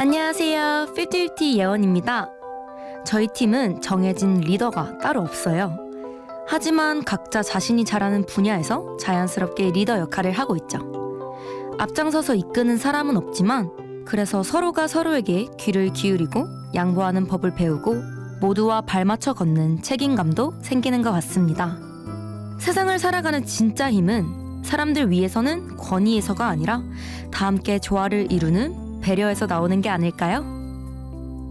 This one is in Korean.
안녕하세요. 50-50 예원입니다. 저희 팀은 정해진 리더가 따로 없어요. 하지만 각자 자신이 잘하는 분야에서 자연스럽게 리더 역할을 하고 있죠. 앞장서서 이끄는 사람은 없지만 그래서 서로가 서로에게 귀를 기울이고 양보하는 법을 배우고 모두와 발맞춰 걷는 책임감도 생기는 것 같습니다. 세상을 살아가는 진짜 힘은 사람들 위해서는 권위에서가 아니라 다 함께 조화를 이루는 배려에서 나오는 게 아닐까요?